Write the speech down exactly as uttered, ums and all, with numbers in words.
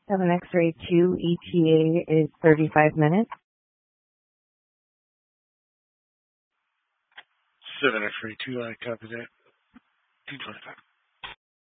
seven X-ray two E T A is thirty-five minutes. seven X-ray two, I copy that. two twenty-five.